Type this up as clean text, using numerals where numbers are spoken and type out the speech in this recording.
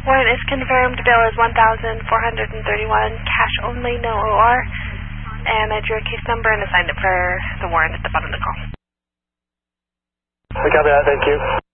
Warrant is confirmed. Bill is $1,431. Cash only, no OR. And I drew a case number and assigned it for the warrant at the bottom of the call. I copy that. Thank you.